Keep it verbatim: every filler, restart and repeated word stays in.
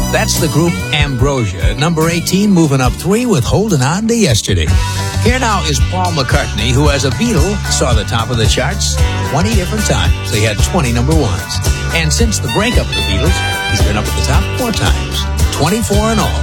That's the group Ambrosia, number eighteen, moving up three with Holding On to Yesterday. Here now is Paul McCartney, who as a Beatle saw the top of the charts twenty different times. They had twenty number ones. And since the breakup of the Beatles, he's been up at the top four times, twenty-four in all.